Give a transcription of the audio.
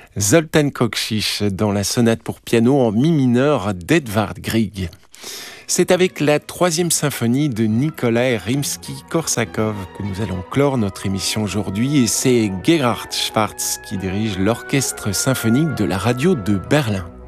Zoltán Kocsich dans la sonate pour piano en mi mineur d'Edvard Grieg. C'est avec la 3e symphonie de Nikolai Rimsky-Korsakov que nous allons clore notre émission aujourd'hui, et c'est Gerhard Schwarz qui dirige l'orchestre symphonique de la radio de Berlin.